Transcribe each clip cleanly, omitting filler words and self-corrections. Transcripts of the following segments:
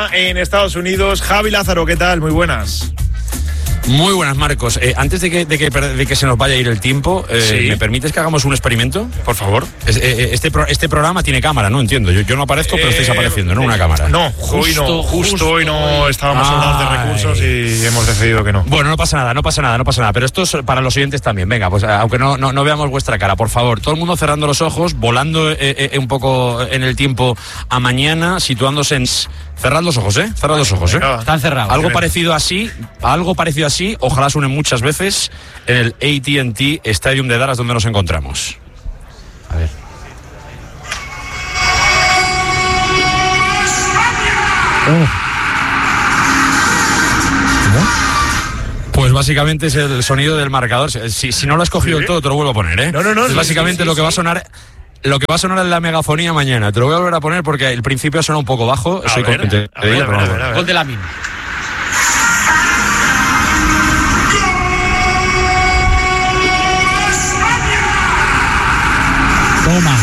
En Estados Unidos, Javi Lázaro, ¿qué tal? Muy buenas. Muy buenas, Marcos. Antes de que se nos vaya a ir el tiempo, sí. ¿Me permites que hagamos un experimento? Por favor. Este programa tiene cámara, ¿no? Entiendo. Yo no aparezco, pero estáis apareciendo, ¿no? Una cámara. No, justo hoy no estábamos hablando de recursos y hemos decidido que no. Bueno, no pasa nada. Pero esto es para los oyentes también. Venga, pues aunque no veamos vuestra cara, por favor. Todo el mundo cerrando los ojos, volando un poco en el tiempo a mañana, situándose en... Cerrad los ojos, ¿eh? Cerrad los ojos, ¿eh? Están cerrados. Algo parecido así, ojalá suene muchas veces en el AT&T Stadium de Dallas, donde nos encontramos. A ver. Pues básicamente es el sonido del marcador. Si no lo has cogido del todo, te lo vuelvo a poner, ¿eh? No. Es básicamente lo que va a sonar. Lo que va a sonar en la megafonía mañana. Te lo voy a volver a poner porque el principio suena un poco bajo. Soy consciente de ello, pero Gol de Lamine. Toma.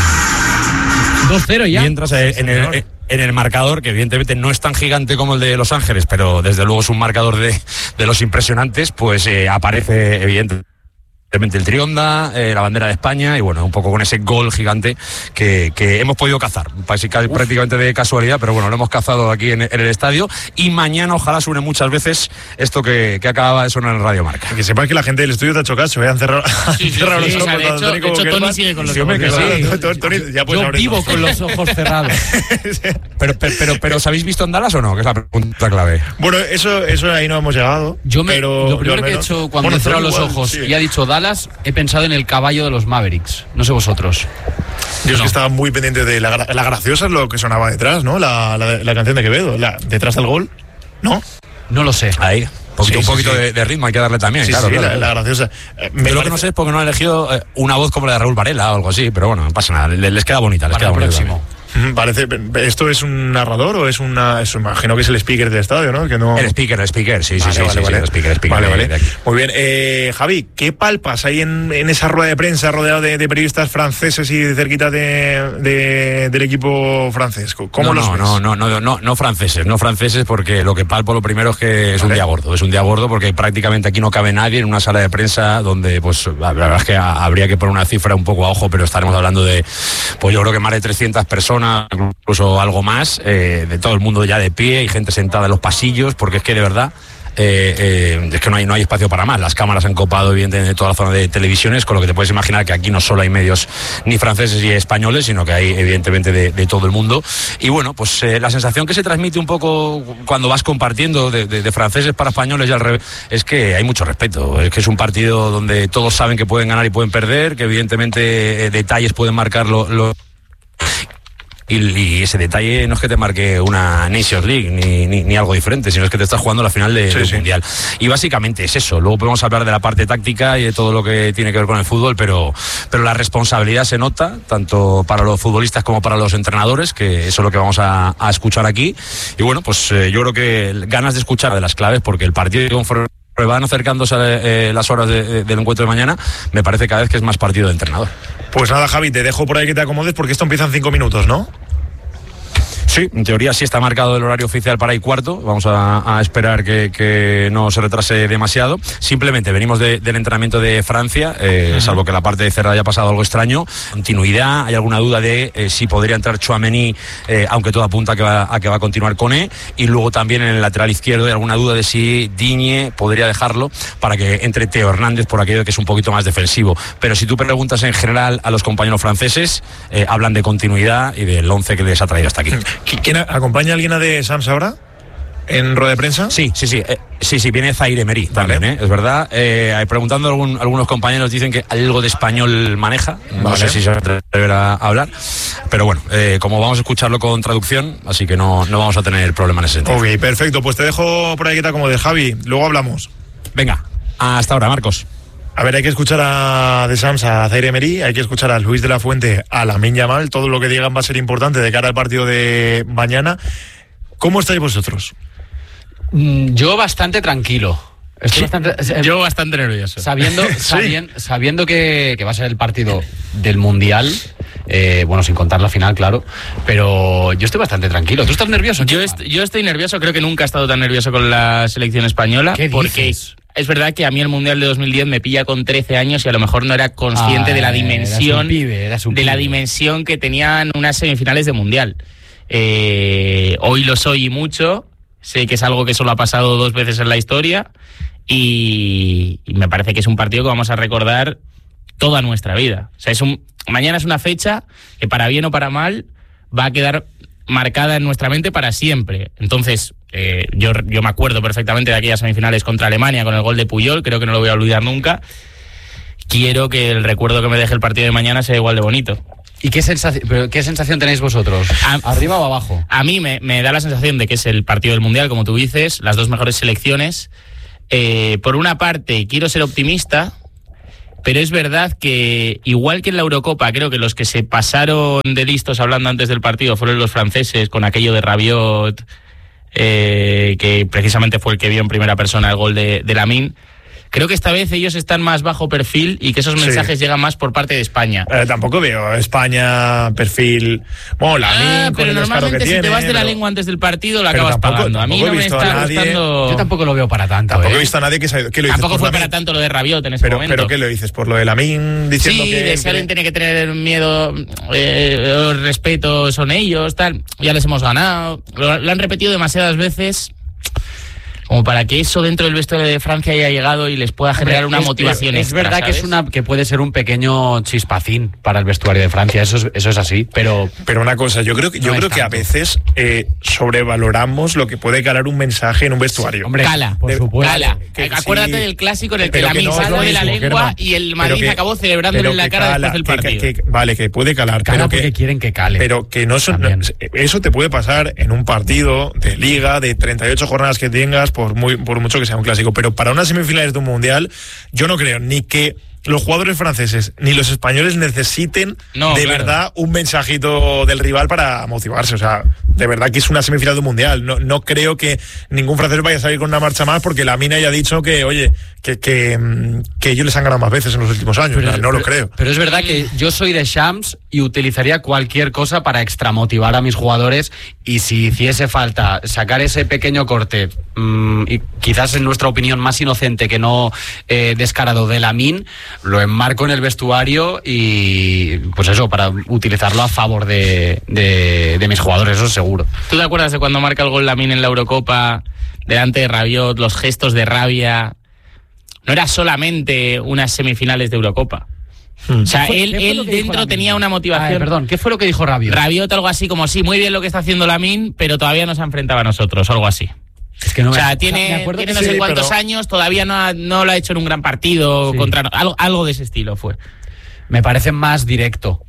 2-0 ya. Mientras en el marcador, que evidentemente no es tan gigante como el de Los Ángeles, pero desde luego es un marcador de los impresionantes, pues aparece evidentemente el Trionda, la bandera de España y bueno, un poco con ese gol gigante que hemos podido cazar, prácticamente de casualidad, pero bueno, lo hemos cazado aquí en el estadio y mañana ojalá suene muchas veces esto que acaba de sonar en Radio Marca. Que sepas que la gente del estudio te ha hecho caso, han cerrado los ojos. De hecho, Tony sigue con los ojos cerrados. Yo vivo con los ojos cerrados. Pero ¿os habéis visto en Dallas o no? Que es la pregunta clave. Bueno, eso ahí no hemos llegado. Lo primero que he hecho cuando he cerrado los ojos y ha dicho Dallas, he pensado en el caballo de los Mavericks. No sé vosotros. Yo es que estaba muy pendiente de la graciosa, es lo que sonaba detrás, ¿no? La canción de Quevedo, detrás del gol, ¿no? No lo sé. Ahí. Un poquito de ritmo hay que darle también, claro. La graciosa. Yo lo que no sé es porque no han elegido una voz como la de Raúl Varela o algo así, pero bueno, no pasa nada, les queda bonita. Para el próximo. Parece, ¿esto es un narrador o es imagino que es el speaker del estadio, ¿no? Que no... El speaker, sí, vale. el speaker. Vale. Muy bien, Javi, ¿qué palpas hay en esa rueda de prensa rodeado de periodistas franceses y cerquita del equipo francés? ¿Cómo los ves? No franceses, porque lo que palpo lo primero es que es un día gordo, porque prácticamente aquí no cabe nadie en una sala de prensa donde, pues, la verdad es que habría que poner una cifra un poco a ojo, pero estaremos hablando de, pues yo creo que más de 300 personas, incluso algo más, de todo el mundo ya de pie y gente sentada en los pasillos, porque es que de verdad es que no hay espacio para más. Las cámaras han copado evidentemente toda la zona de televisiones, con lo que te puedes imaginar que aquí no solo hay medios ni franceses ni españoles, sino que hay evidentemente de todo el mundo. Y bueno, pues la sensación que se transmite un poco cuando vas compartiendo de franceses para españoles y al revés, es que hay mucho respeto, es que es un partido donde todos saben que pueden ganar y pueden perder, que evidentemente detalles pueden marcarlo. Y ese detalle no es que te marque una Nations League ni algo diferente, sino es que te estás jugando la final del Mundial. Y básicamente es eso. Luego podemos hablar de la parte táctica y de todo lo que tiene que ver con el fútbol, pero la responsabilidad se nota, tanto para los futbolistas como para los entrenadores, que eso es lo que vamos a escuchar aquí. Y bueno, pues yo creo que ganas de escuchar de las claves, porque el partido van acercándose las horas del encuentro de mañana, me parece cada vez que es más partido de entrenador. Pues nada, Javi, te dejo por ahí que te acomodes porque esto empieza en 5 minutos, ¿no? Sí, en teoría sí está marcado el horario oficial para 1:15. Vamos a esperar que no se retrase demasiado. Simplemente venimos del entrenamiento de Francia, salvo que la parte de cerrada haya pasado algo extraño. Continuidad, hay alguna duda de si podría entrar Tchouaméni, aunque todo apunta a que va a continuar Koné. Y luego también en el lateral izquierdo hay alguna duda de si Digne podría dejarlo para que entre Theo Hernández, por aquello de que es un poquito más defensivo. Pero si tú preguntas en general a los compañeros franceses, hablan de continuidad y del 11 que les ha traído hasta aquí. ¿Quién acompaña a alguien de Sams ahora? ¿En rueda de prensa? Sí, viene Zaire Emery también, es verdad. Preguntando a algunos compañeros, dicen que algo de español maneja, no sé si se atreverá a hablar, pero bueno, como vamos a escucharlo con traducción, así que no vamos a tener problema en ese sentido. Ok, perfecto, pues te dejo por ahí que te acomodes, Javi, luego hablamos. Venga, hasta ahora, Marcos. A ver, hay que escuchar a De Sams, a Zaire Emery, hay que escuchar a Luis de la Fuente, a Lamine Yamal. Todo lo que digan va a ser importante de cara al partido de mañana. ¿Cómo estáis vosotros? Yo bastante tranquilo. Yo bastante nervioso. Sabiendo que va a ser el partido del Mundial bueno, sin contar la final, claro, pero yo estoy bastante tranquilo. ¿Tú estás nervioso? Yo estoy nervioso, creo que nunca he estado tan nervioso con la selección española. ¿Qué porque dices? Es verdad que a mí el Mundial de 2010 me pilla con 13 años y a lo mejor no era consciente de la dimensión la dimensión que tenían unas semifinales de Mundial. Hoy lo soy y mucho. Sé que es algo que solo ha pasado 2 veces en la historia y me parece que es un partido que vamos a recordar toda nuestra vida. O sea, mañana es una fecha que para bien o para mal va a quedar marcada en nuestra mente para siempre. Entonces, yo me acuerdo perfectamente de aquellas semifinales contra Alemania con el gol de Puyol, creo que no lo voy a olvidar nunca. Quiero que el recuerdo que me deje el partido de mañana sea igual de bonito. ¿Y qué sensación tenéis vosotros? ¿Arriba o abajo? A mí me da la sensación de que es el partido del Mundial, como tú dices, las 2 mejores selecciones. Por una parte, quiero ser optimista, pero es verdad que, igual que en la Eurocopa, creo que los que se pasaron de listos hablando antes del partido fueron los franceses, con aquello de Rabiot, que precisamente fue el que vio en primera persona el gol de Lamine. Creo que esta vez ellos están más bajo perfil y que esos mensajes llegan más por parte de España. Tampoco veo España perfil... Bueno, Lamine, pero normalmente si te vas de la lengua antes del partido lo acabas pagando. A mí no me está gustando... Yo tampoco lo veo para tanto. Tampoco he visto a nadie que lo dices. Tampoco fue para tanto lo de Rabiot en ese momento. ¿Pero qué lo dices? ¿Por lo de Lamine diciendo que...? Sí, si alguien tiene que tener miedo, el respeto son ellos, tal. Ya les hemos ganado. Lo han repetido demasiadas veces como para que eso dentro del vestuario de Francia haya llegado y les pueda generar una motivación extra. Es verdad, ¿sabes? que puede ser un pequeño chispacín para el vestuario de Francia, eso es así, pero una cosa, yo creo que a veces sobrevaloramos lo que puede calar un mensaje en un vestuario. Hombre, cala, por supuesto. Cala. Acuérdate del clásico en el que Lamine salió de la lengua y el Madrid acabó celebrándole en la cara después del partido. Vale, que puede calar. Cala porque quieren que cale. Pero que eso te puede pasar en un partido de liga de 38 jornadas que tengas, por mucho que sea un clásico, pero para unas semifinales de un mundial yo no creo ni que los jugadores franceses ni los españoles necesiten verdad un mensajito del rival para motivarse. O sea, de verdad que es una semifinal de un mundial. No creo que ningún francés vaya a salir con una marcha más porque la mina ya ha dicho que, oye, que ellos les han ganado más veces en los últimos años. No lo creo. Pero es verdad que yo soy de Shams y utilizaría cualquier cosa para extramotivar a mis jugadores, y si hiciese falta sacar ese pequeño corte, y quizás en nuestra opinión más inocente que no descarado de Lamine, lo enmarco en el vestuario y pues eso, para utilizarlo a favor de mis jugadores, eso seguro. ¿Tú te acuerdas de cuando marca el gol Lamine en la Eurocopa delante de Rabiot, los gestos de rabia? No era solamente unas semifinales de Eurocopa. O sea, él dentro tenía una motivación. Perdón, ¿qué fue lo que dijo Rabiot? Rabiot algo así como, sí, muy bien lo que está haciendo Lamine, pero todavía no se enfrentaba a nosotros, algo así. Es que no, o sea, tiene no sé cuántos años, todavía no lo ha hecho en un gran partido contra algo de ese estilo fue. Me parece más directo.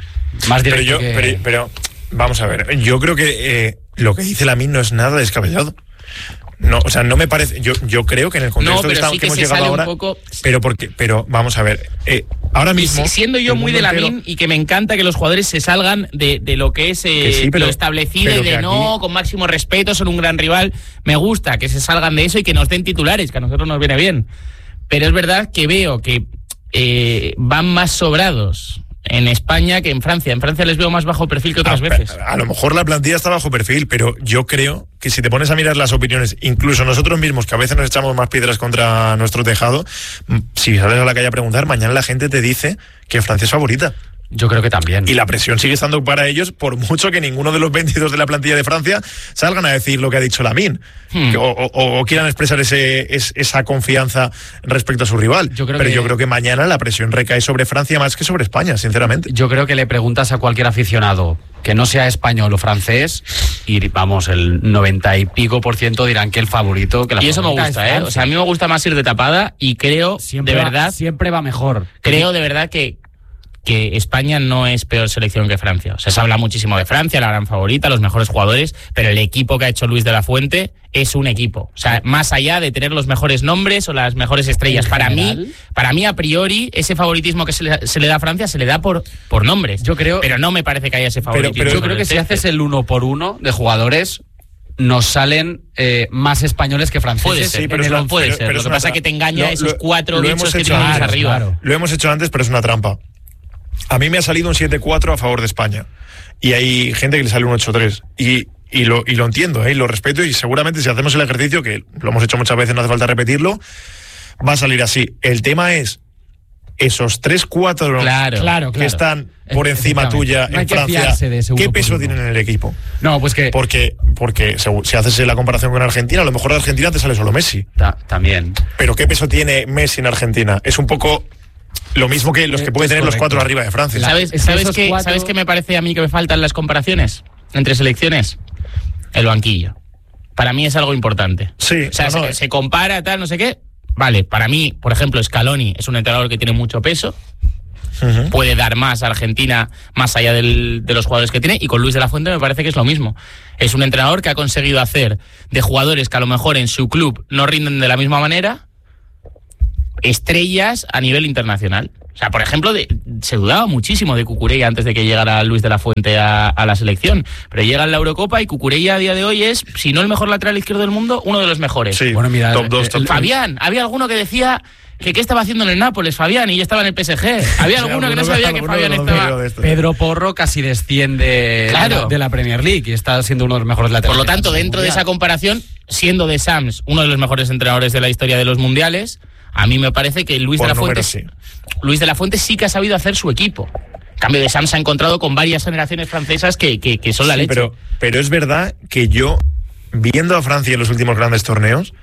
Pero vamos a ver, yo creo que lo que dice Lamine no es nada descabellado. No, o sea, no me parece. Yo creo que en el contexto que hemos llegado ahora. Pero vamos a ver. Ahora mismo. Siendo yo muy de Lamine y que me encanta que los jugadores se salgan de lo que es lo establecido y de con máximo respeto, son un gran rival. Me gusta que se salgan de eso y que nos den titulares, que a nosotros nos viene bien. Pero es verdad que veo que van más sobrados en España que en Francia. En Francia les veo más bajo perfil que otras veces. A lo mejor la plantilla está bajo perfil, pero yo creo que si te pones a mirar las opiniones, incluso nosotros mismos, que a veces nos echamos más piedras contra nuestro tejado, si sales a la calle a preguntar, mañana la gente te dice que Francia es favorita. Yo creo que también. Y la presión sigue estando para ellos, por mucho que ninguno de los 22 de la plantilla de Francia salgan a decir lo que ha dicho Lamine. O quieran expresar esa confianza respecto a su rival. Yo creo que mañana la presión recae sobre Francia más que sobre España, sinceramente. Yo creo que le preguntas a cualquier aficionado que no sea español o francés y vamos, el 90 y pico % dirán que el favorito, que la y eso me gusta, o sea, a mí me gusta más ir de tapada y creo, de verdad, siempre va mejor. Creo de verdad que España no es peor selección que Francia. O sea, se habla muchísimo de Francia, la gran favorita, los mejores jugadores, pero el equipo que ha hecho Luis de la Fuente es un equipo. O sea, más allá de tener los mejores nombres o las mejores estrellas, para mí a priori ese favoritismo que se le da a Francia se le da por nombres. Yo creo, pero no me parece que haya ese favoritismo. Pero yo creo que si haces el 1 por 1 de jugadores, nos salen más españoles que franceses. Puede ser, puede ser. Lo que pasa es que te engaña esos 4 bichos que tienes arriba. Claro. Lo hemos hecho antes, pero es una trampa. A mí me ha salido un 7-4 a favor de España. Y hay gente que le sale un 8-3. Y lo entiendo, y lo respeto, y seguramente si hacemos el ejercicio, que lo hemos hecho muchas veces, no hace falta repetirlo, va a salir así. El tema es esos 3-4 que están por encima tuya en Francia, ¿qué peso tienen en el equipo? No, pues que... Porque si haces la comparación con Argentina, a lo mejor de Argentina te sale solo Messi. También. Pero ¿qué peso tiene Messi en Argentina? Es un poco lo mismo que los que pueden tener los 4 arriba de Francia. ¿Sabes qué me parece a mí que me faltan las comparaciones entre selecciones? El banquillo. Para mí es algo importante. Sí. O sea, se compara, tal, no sé qué. Vale, para mí, por ejemplo, Scaloni es un entrenador que tiene mucho peso. Puede dar más a Argentina más allá de los jugadores que tiene, y con Luis de la Fuente me parece que es lo mismo. Es un entrenador que ha conseguido hacer de jugadores que a lo mejor en su club no rinden de la misma manera estrellas a nivel internacional. O sea, por ejemplo, se dudaba muchísimo de Cucurella antes de que llegara Luis de la Fuente a la selección, pero llega en la Eurocopa y Cucurella a día de hoy es, si no el mejor lateral izquierdo del mundo, uno de los mejores. Sí, bueno, mira, top 2, top 3. Fabián, había alguno que decía que qué estaba haciendo en el Nápoles, Fabián, y ya estaba en el PSG. Había alguno que no sabía que Fabián estaba... Pedro Porro casi desciende de la Premier League y está siendo uno de los mejores laterales. Por lo tanto, dentro de esa comparación, siendo de Sams uno de los mejores entrenadores de la historia de los mundiales, a mí me parece que Luis de la Fuente sí que ha sabido hacer su equipo. En cambio, de Sams se ha encontrado con varias generaciones francesas que son la leche. Pero es verdad que yo, viendo a Francia en los últimos grandes torneos,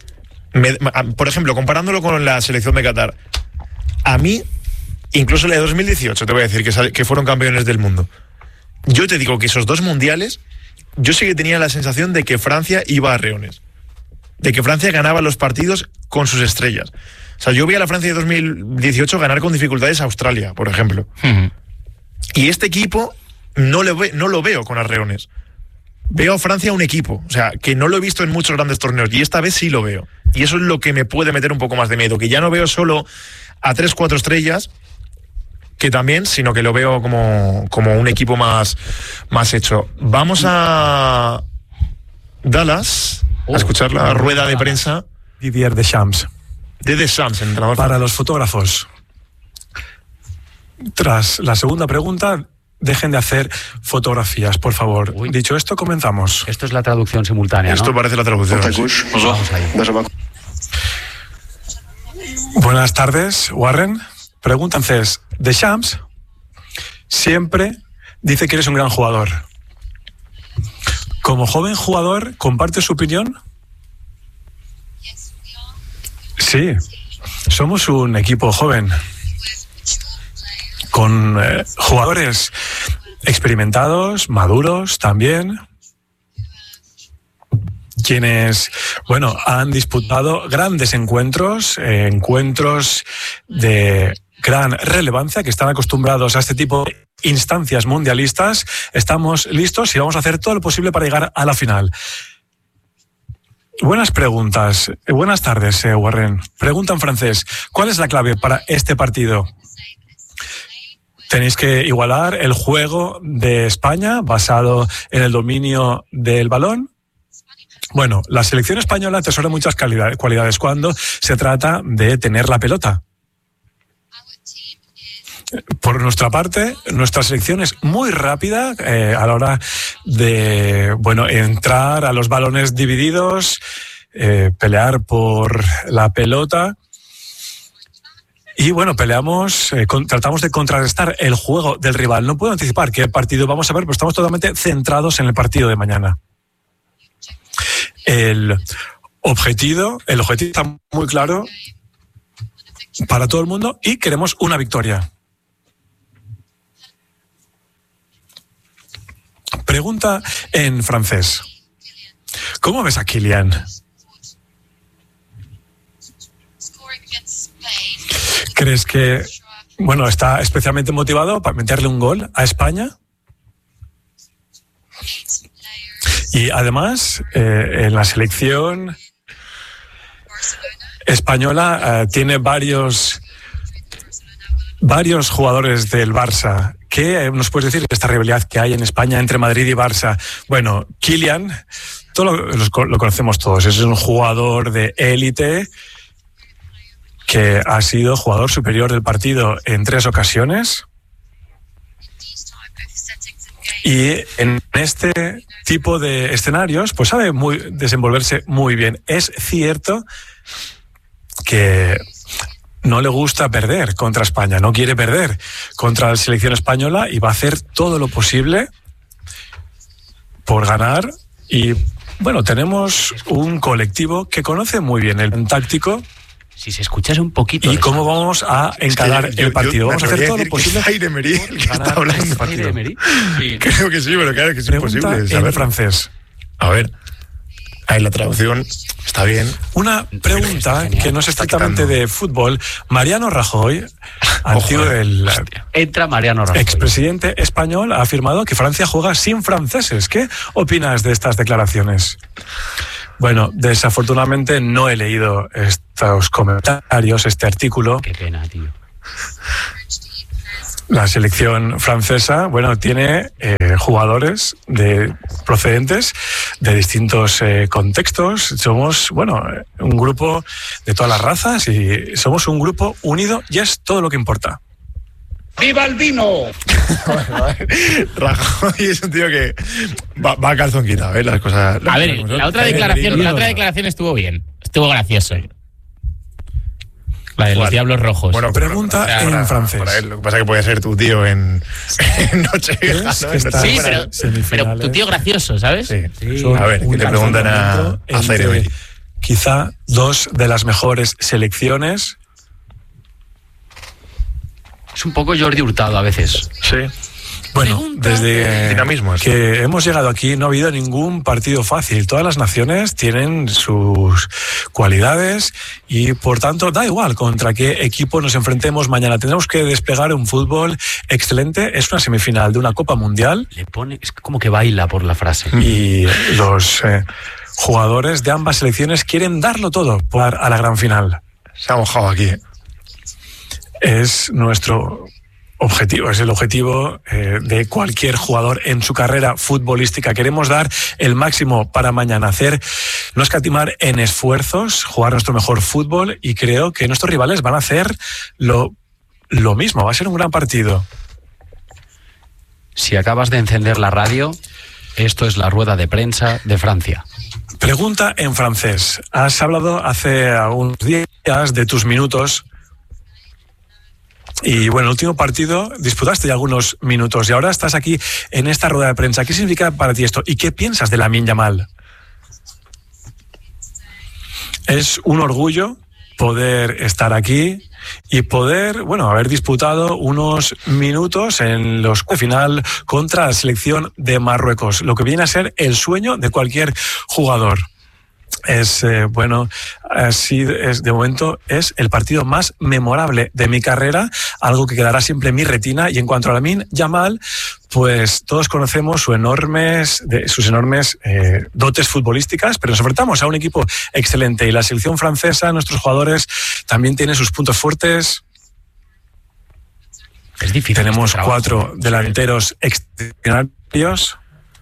por ejemplo, comparándolo con la selección de Qatar, a mí, incluso la de 2018, te voy a decir que fueron campeones del mundo, yo te digo que esos 2 mundiales, yo sí que tenía la sensación de que Francia iba a reones, de que Francia ganaba los partidos con sus estrellas. O sea, yo vi a la Francia de 2018 ganar con dificultades a Australia, por ejemplo. Y este equipo no lo veo con arreones. Veo a Francia un equipo, o sea, que no lo he visto en muchos grandes torneos, y esta vez sí lo veo. Y eso es lo que me puede meter un poco más de miedo, que ya no veo solo a 3-4 estrellas, que también, sino que lo veo como un equipo más hecho. Vamos a Dallas a escuchar la rueda de prensa. Didier Deschamps. De Deschamps, entrenador. Para los fotógrafos. Tras la segunda pregunta, dejen de hacer fotografías, por favor. Dicho esto, comenzamos. Esto es la traducción simultánea, Esto ¿no? parece la traducción. Vamos ahí. Buenas tardes, Warren. Pregunta entonces, Deschamps siempre dice que eres un gran jugador. Como joven jugador, ¿comparte su opinión? Sí, somos un equipo joven, con jugadores experimentados, maduros también, quienes, han disputado grandes encuentros de gran relevancia, que están acostumbrados a este tipo de instancias mundialistas. Estamos listos y vamos a hacer todo lo posible para llegar a la final. Buenas preguntas. Buenas tardes, Warren. Pregunta en francés. ¿Cuál es la clave para este partido? Tenéis que igualar el juego de España basado en el dominio del balón. Bueno, la selección española atesora muchas cualidades cuando se trata de tener la pelota. Por nuestra parte, nuestra selección es muy rápida a la hora de entrar a los balones divididos, pelear por la pelota. Y peleamos, tratamos de contrarrestar el juego del rival. No puedo anticipar qué partido vamos a ver, pero estamos totalmente centrados en el partido de mañana. El objetivo está muy claro para todo el mundo y queremos una victoria. Pregunta en francés. ¿Cómo ves a Kylian? ¿Crees que está especialmente motivado para meterle un gol a España? Y además, en la selección española tiene varios jugadores del Barça. ¿Qué nos puedes decir de esta rivalidad que hay en España entre Madrid y Barça? Bueno, Kylian, lo conocemos todos, es un jugador de élite que ha sido jugador superior del partido en 3 ocasiones. Y en este tipo de escenarios, pues sabe desenvolverse muy bien. Es cierto que no le gusta perder contra España, no quiere perder contra la selección española y va a hacer todo lo posible por ganar. Y bueno, tenemos un colectivo que conoce muy bien el táctico. Si se escuchase un poquito. ¿Y cómo vamos a encarar el partido? Vamos a hacer todo lo posible. Es Zaire Emery el que está hablando. Sí. Creo que sí, pero claro que es imposible. En francés. A ver. Ahí la traducción está bien. Una pregunta que no es estrictamente de fútbol. Mariano Rajoy, antiguo entra Mariano Rajoy, expresidente español, ha afirmado que Francia juega sin franceses. ¿Qué opinas de estas declaraciones? Bueno, desafortunadamente no he leído estos comentarios, este artículo. Qué pena, tío. La selección francesa, bueno, tiene jugadores procedentes de distintos contextos. Somos, bueno, un grupo de todas las razas y somos un grupo unido y es todo lo que importa. ¡Viva el vino! Rajoy es un tío que va a calzón quitado, ¿eh? Las cosas. A ver, la otra declaración estuvo bien, estuvo gracioso. La de los Diablos Rojos. Bueno, pregunta en francés. Lo que pasa es que puede ser tu tío en Nochevieja, ¿no? Sí, pero tu tío gracioso, ¿sabes? Sí. A ver, que le preguntan a Zaire Emery. Quizá dos de las mejores selecciones. Es un poco Jordi Hurtado a veces. Sí. Bueno, desde dinamismo, que hemos llegado aquí no ha habido ningún partido fácil. Todas las naciones tienen sus cualidades y, por tanto, da igual contra qué equipo nos enfrentemos mañana. Tendremos que desplegar un fútbol excelente. Es una semifinal de una Copa Mundial. Es como que baila por la frase. Y los jugadores de ambas selecciones quieren darlo todo a la gran final. Se ha mojado aquí. Es nuestro objetivo, es el objetivo de cualquier jugador en su carrera futbolística. Queremos dar el máximo para mañana, no escatimar en esfuerzos, jugar nuestro mejor fútbol, y creo que nuestros rivales van a hacer lo mismo. Va a ser un gran partido. Si acabas de encender la radio, esto es la rueda de prensa de Francia. Pregunta en francés. Has hablado hace algunos días de tus minutos. Y bueno, el último partido disputaste ya algunos minutos y ahora estás aquí en esta rueda de prensa. ¿Qué significa para ti esto? ¿Y qué piensas de Lamine Yamal? Es un orgullo poder estar aquí y poder, bueno, haber disputado unos minutos en los final contra la selección de Marruecos, lo que viene a ser el sueño de cualquier jugador. Bueno, así es, de momento es el partido más memorable de mi carrera, algo que quedará siempre en mi retina. Y en cuanto a Lamine Yamal, pues todos conocemos sus enormes dotes futbolísticas, pero nos enfrentamos a un equipo excelente y la selección francesa, nuestros jugadores también tienen sus puntos fuertes. Es difícil. Tenemos 4 delanteros extraordinarios.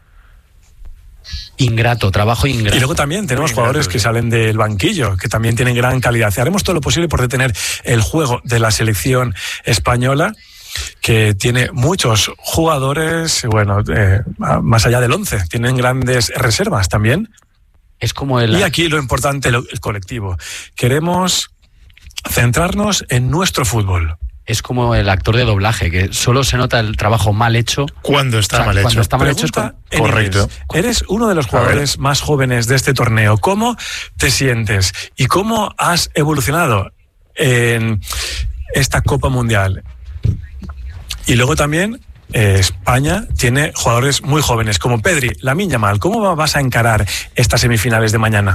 Trabajo ingrato. Y luego también tenemos jugadores que salen del banquillo, que también tienen gran calidad. Haremos todo lo posible por detener el juego de la selección española, que tiene muchos jugadores, bueno, más allá del 11, tienen grandes reservas también. Es como Y aquí lo importante, el colectivo. Queremos centrarnos en nuestro fútbol. Es como el actor de doblaje, que solo se nota el trabajo mal hecho cuando está mal hecho. Cuando está mal hecho es correcto. Eres uno de los jugadores más jóvenes de este torneo. ¿Cómo te sientes? ¿Y cómo has evolucionado en esta Copa Mundial? Y luego también España tiene jugadores muy jóvenes como Pedri, Lamine Yamal. ¿Cómo vas a encarar estas semifinales de mañana?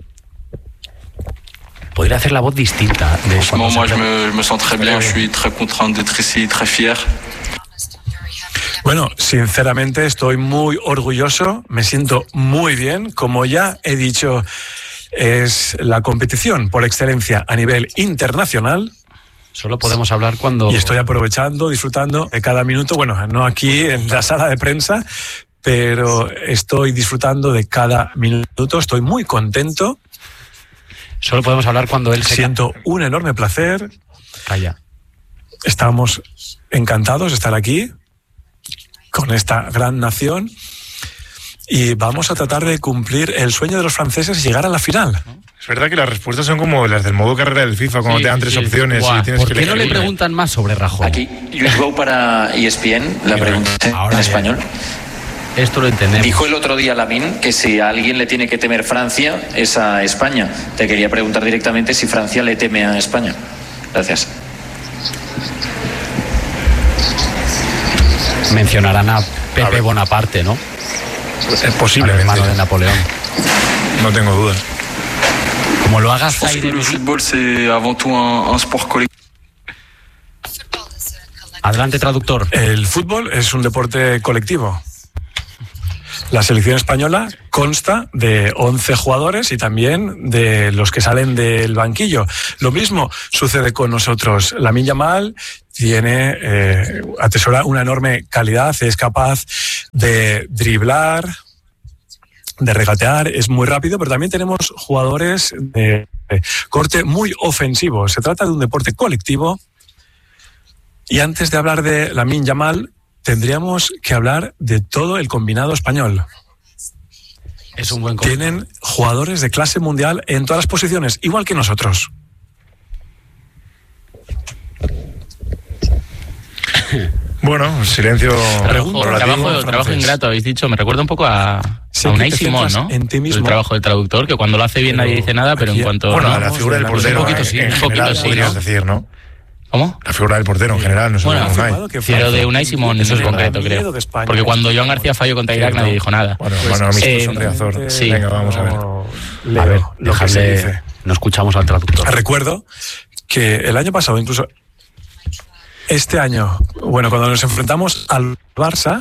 Podría hacer la voz distinta. Moi, je me sens très bien, je suis très content d'être ici, très fier. Bueno, sinceramente estoy muy orgulloso, me siento muy bien. Como ya he dicho, es la competición por excelencia a nivel internacional. Solo podemos hablar cuando... Y estoy aprovechando, disfrutando de cada minuto. Bueno, no aquí en la sala de prensa, pero estoy disfrutando de cada minuto. Estoy muy contento. Solo podemos hablar cuando él Siento un enorme placer. Calla. Estamos encantados de estar aquí con esta gran nación y vamos a tratar de cumplir el sueño de los franceses y llegar a la final. Es verdad que las respuestas son como las del modo carrera del FIFA, cuando te dan 3 opciones y tienes ¿Por que qué no elegir le preguntan más sobre Rajoy? Aquí, Luis Bou para ESPN, la pregunta en español. Esto lo entendemos. Dijo el otro día Lamine que si a alguien le tiene que temer Francia es a España. Te quería preguntar directamente si Francia le teme a España. Gracias. Mencionarán a Pepe Bonaparte, ¿no? Es posible, hermano de Napoleón. No tengo dudas. Como lo hagas Je pense que le football c'est avant tout un sport collectif. Adelante, traductor. El fútbol es un deporte colectivo. La selección española consta de 11 jugadores y también de los que salen del banquillo. Lo mismo sucede con nosotros. Lamine Yamal atesora una enorme calidad, es capaz de driblar, de regatear, es muy rápido, pero también tenemos jugadores de corte muy ofensivo. Se trata de un deporte colectivo. Y antes de hablar de Lamine Yamal, tendríamos que hablar de todo el combinado español. Es un buen Tienen jugadores de clase mundial en todas las posiciones, igual que nosotros. Bueno, silencio. Trabajo ingrato, habéis dicho. Me recuerda un poco a Unai Simón, ¿no? En ti mismo. El trabajo del traductor, que cuando lo hace bien nadie dice nada, pero en cuanto... Bueno, la figura del portero, un poquito sí, podrías decir, ¿no? ¿Cómo? La figura del portero en general, no solo Unai. Pero de Unai Simón en concreto, creo. Porque cuando Joan García falló contra Irak nadie dijo nada. Bueno, amistoso en Riazor. Sí. Venga, vamos a ver. A ver, lo que se dice. No escuchamos al traductor. Recuerdo que el año pasado, incluso este año, bueno, cuando nos enfrentamos al Barça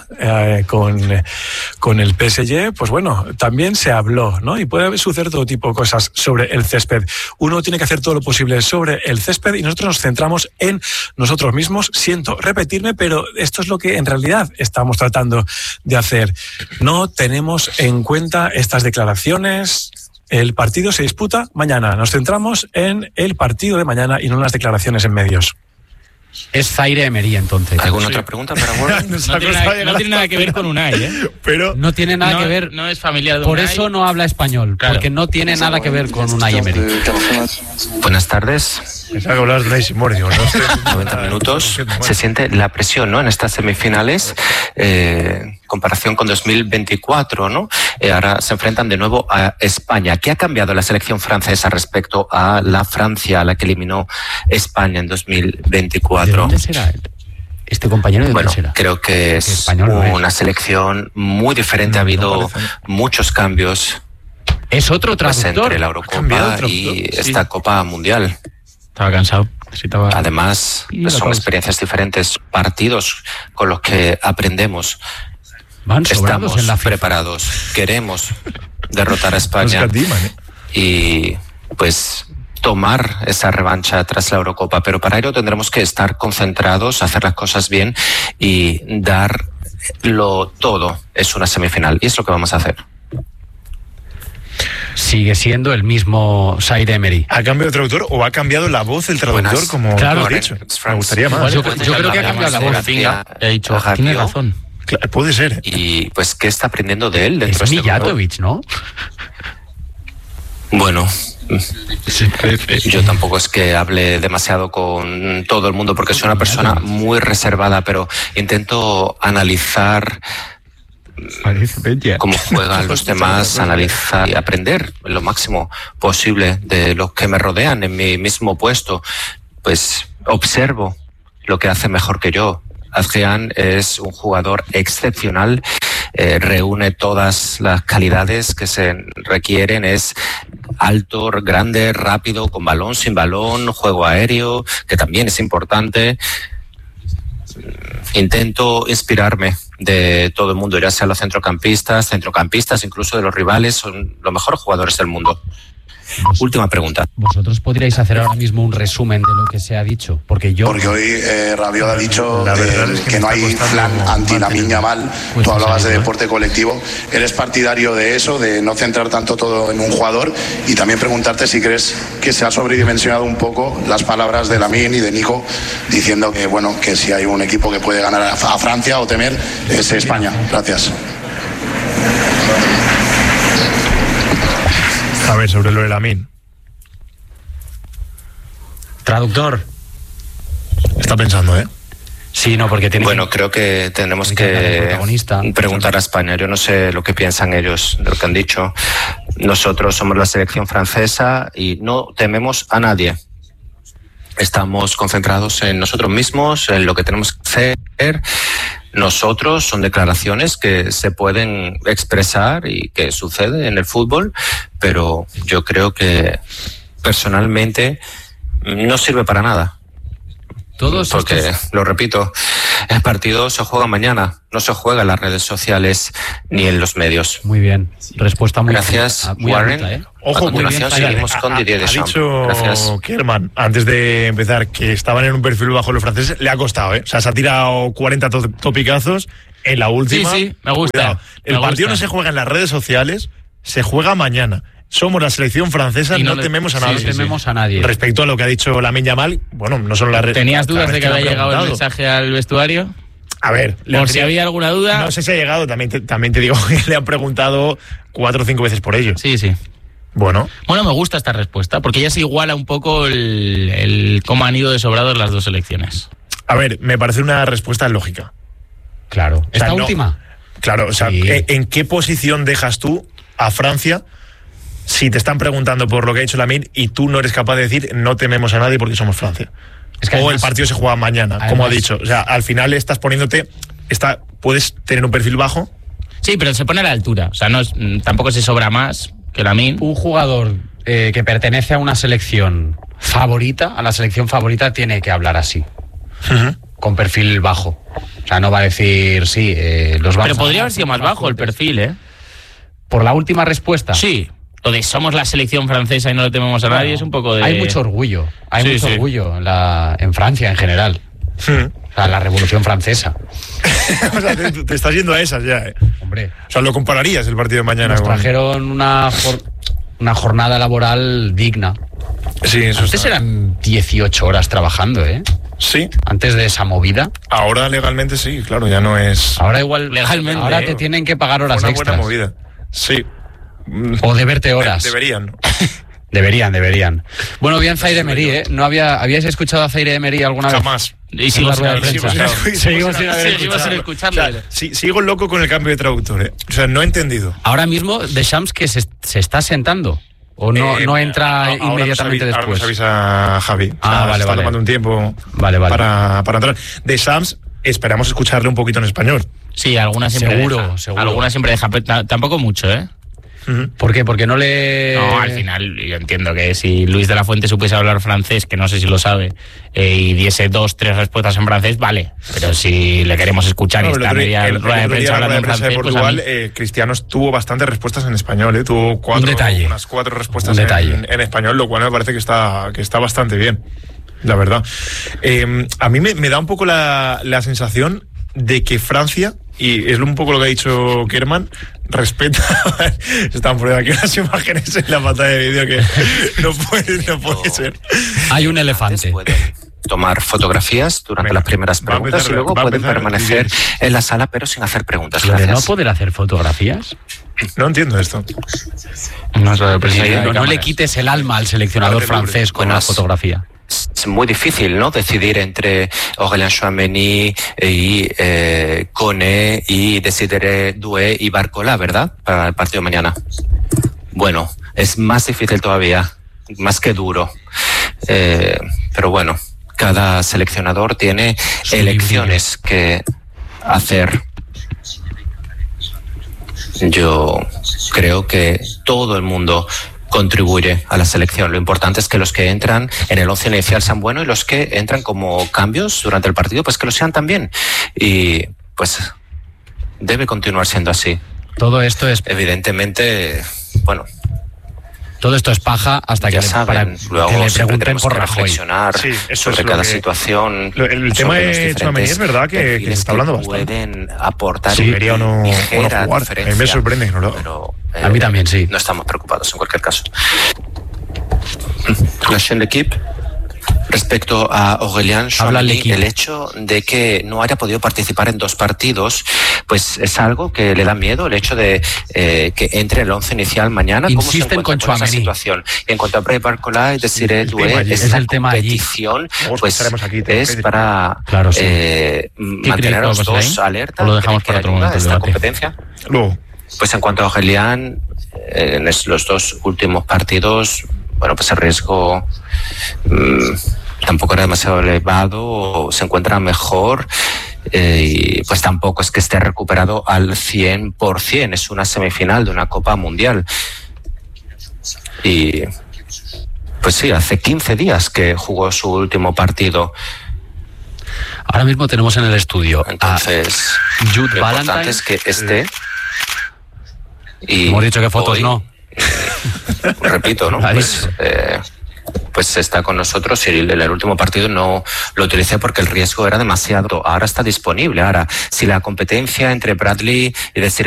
con el PSG, pues bueno, también se habló, ¿no? Y puede suceder todo tipo de cosas sobre el césped. Uno tiene que hacer todo lo posible sobre el césped y nosotros nos centramos en nosotros mismos. Siento repetirme, pero esto es lo que en realidad estamos tratando de hacer. No tenemos en cuenta estas declaraciones. El partido se disputa mañana. Nos centramos en el partido de mañana y no en las declaraciones en medios. Es Zaire Emery, entonces. ¿Alguna otra pregunta para Gordon? No tiene nada que ver con Unai, ¿eh? Pero no tiene nada que ver. No es familiar de Por Unai. eso no habla español, Claro. porque no tiene nada que ver con Unai Emery. Buenas tardes. pensaba que hablabas de Unai Simón, digo, no sé. 90 minutos. Se siente la presión, ¿no? En estas semifinales, comparación con 2024, ¿no? Ahora se enfrentan de nuevo a España. ¿Qué ha cambiado la selección francesa respecto a la Francia, a la que eliminó España en 2024? ¿De dónde será este compañero? ¿De dónde será? Creo que es una selección muy diferente. Ha habido muchos cambios. Es otro pues, traductor. entre la Eurocopa y esta Copa Mundial. Estaba cansado. Además, son experiencias diferentes, partidos con los que aprendemos. Estamos preparados, queremos derrotar a España y pues tomar esa revancha tras la Eurocopa, pero para ello tendremos que estar concentrados, hacer las cosas bien y darlo todo. Es una semifinal y es lo que vamos a hacer. Sigue siendo el mismo Zaire Emery. ¿Ha cambiado el traductor o ha cambiado la voz del traductor? Como claro, has dicho? Me gustaría más. Yo creo que ha cambiado la voz. He dicho, tiene razón. Claro, puede ser. Y pues, ¿qué está aprendiendo de él dentro es de este Mijatovic, ¿no? Bueno, yo tampoco es que hable demasiado con todo el mundo porque soy una persona muy reservada, pero intento analizar cómo juegan los demás, analizar y aprender lo máximo posible de los que me rodean en mi mismo puesto. Pues observo lo que hace mejor que yo. Adrián es un jugador excepcional, reúne todas las calidades que se requieren, es alto, grande, rápido, con balón, sin balón, juego aéreo, que también es importante. Intento inspirarme de todo el mundo, ya sea los centrocampistas, incluso de los rivales, son los mejores jugadores del mundo. Última pregunta. ¿Vosotros podríais hacer ahora mismo un resumen de lo que se ha dicho? Porque hoy Rabiot ha dicho que no hay plan anti-Lamine Yamal. Tú hablabas de deporte colectivo. ¿Eres partidario de eso, de no centrar tanto todo en un jugador? Y también preguntarte si crees que se ha sobredimensionado un poco las palabras de Lamine y de Nico, diciendo que, bueno, que si hay un equipo que puede ganar a Francia o temer, es España. Gracias. A ver, sobre lo de Lamine. Traductor. Está pensando, ¿eh? Sí, no, porque tiene. Bueno, creo que tendremos que preguntar a España. Yo no sé lo que piensan ellos de lo que han dicho. Nosotros somos la selección francesa y no tememos a nadie. Estamos concentrados en nosotros mismos, en lo que tenemos que hacer. Nosotros son declaraciones que se pueden expresar y que sucede en el fútbol, pero yo creo que personalmente no sirve para nada. Porque, lo repito, el partido se juega mañana, no se juega en las redes sociales ni en los medios. Muy bien, respuesta muy Gracias, muy Warren. adulta, Ojo, a continuación seguimos con Didier Deschamps. Ha dicho Kerman, antes de empezar, que estaban en un perfil bajo los franceses. Le ha costado, ¿eh? O sea, se ha tirado 40 topicazos en la última. Sí, me gusta. Cuidado. El partido no se juega en las redes sociales, se juega mañana. Somos la selección francesa, no tememos a nadie. No tememos a nadie. Respecto a lo que ha dicho Lamine Yamal, bueno, no solo la red. ¿Tenías dudas de que había llegado el mensaje al vestuario? A ver, por si había alguna duda. No sé si ha llegado, también te digo que le han preguntado 4 o 5 veces por ello. Sí. Bueno, me gusta esta respuesta, porque ya se iguala un poco el cómo han ido de sobrados las dos selecciones. A ver, me parece una respuesta lógica. Claro. ¿Esta última? Claro, o sea, sí. ¿En qué posición dejas tú a Francia si te están preguntando por lo que ha hecho Lamine y tú no eres capaz de decir no tememos a nadie porque somos Francia? Es que además, el partido se juega mañana, como ha dicho. O sea, al final estás poniéndote... puedes tener un perfil bajo. Sí, pero se pone a la altura. O sea, tampoco se sobra más que Lamine. Un jugador que pertenece a una selección favorita, a la selección favorita, tiene que hablar así. Con perfil bajo. O sea, no va a decir, los Pero podría haber sido más bajo el perfil, ¿eh? ¿Por la última respuesta? Sí. Lo de somos la selección francesa y no le tememos a nadie es un poco de... Hay mucho orgullo. Hay mucho orgullo en Francia en general. O sea, la Revolución Francesa. O sea, te estás yendo a esas ya, ¿eh? Hombre. O sea, lo compararías el partido de mañana. Nos trajeron una jornada laboral digna. Sí, eso Antes eran 18 horas trabajando, ¿eh? Sí. Antes de esa movida. Ahora legalmente sí, claro, ya no es... Ahora igual legalmente. Ahora te tienen que pagar horas extras. Una buena movida. Sí. O deberte horas. Deberían. Deberían. Bueno, bien Zaire Emery, ¿eh? ¿Habíais escuchado a Zaire Emery alguna vez? Jamás. Y seguimos sin escucharlo. O sea, sigo loco con el cambio de traductor, ¿eh? O sea, no he entendido. Ahora mismo Deschamps que se está sentando. ¿O no entra inmediatamente después? Ahora nos avisa Javi. Vale. Está tomando un tiempo para entrar. Deschamps, esperamos escucharle un poquito en español. Sí, algunas siempre seguro. Algunas siempre deja, pero tampoco mucho, ¿eh? ¿Por qué? Porque no le... No, al final yo entiendo que si Luis de la Fuente supiese hablar francés, que no sé si lo sabe, y diese 2, 3 respuestas en francés, vale. Pero si le queremos escuchar y está media rueda de prensa hablando en francés, de Portugal, Cristiano tuvo bastantes respuestas en español, tuvo unas 4 respuestas en español, lo cual me parece que está bastante bien, la verdad. A mí me da un poco la sensación de que Francia, y es un poco lo que ha dicho Kerman, respeta... Están poniendo aquí unas imágenes en la pantalla de vídeo que no puede ser. Hay un elefante. Pueden tomar fotografías durante las primeras preguntas y luego pueden permanecer en la sala pero sin hacer preguntas. ¿De no poder hacer fotografías? No entiendo esto. No le quites el alma al seleccionador francés con la fotografía. Es muy difícil, ¿no? Decidir entre Aurélien Tchouaméni y Koné y Désiré Doué y Barcola, ¿verdad? Para el partido de mañana. Bueno, es más difícil todavía, más que duro. Pero bueno, cada seleccionador tiene elecciones que hacer. Yo creo que todo el mundo contribuye a la selección. Lo importante es que los que entran en el 11 inicial sean buenos y los que entran como cambios durante el partido, pues que lo sean también. Y pues debe continuar siendo así. Todo esto es... Evidentemente, bueno, Todo esto es paja hasta que, luego que le pregunten por que Rajoy. Reflexionar sobre cada situación. El tema de Tchouaméni es verdad que se está hablando bastante. Pueden aportar o no jugar. A mí me sorprende que no lo... Pero, a mí también, sí. No estamos preocupados en cualquier caso. La chaîne L'Équipe. Respecto a Aurélien Tchouaméni, el hecho de que no haya podido participar en 2 partidos, pues es algo que le da miedo, el hecho de que entre en el 11 inicial mañana. Insisten con Tchouaméni. Situación. En cuanto a Brahim Barcola y Desiré Doué, esa competición pues, es para mantener a los dos alerta. ¿O lo dejamos para otro momento? Esta competencia. Luego. Pues en cuanto a Aurélien, en los 2 últimos partidos, bueno, pues el riesgo tampoco era demasiado elevado, se encuentra mejor y pues tampoco es que esté recuperado al 100%, es una semifinal de una Copa Mundial. Y pues sí, hace 15 días que jugó su último partido. Ahora mismo tenemos en el estudio entonces Jude lo Valentine. importante es que esté. Y hemos dicho que fotos hoy, no. Repito, ¿no? Pues está con nosotros y el último partido no lo utilicé porque el riesgo era demasiado. Ahora está disponible. Ahora, si la competencia entre Bradley y Desiré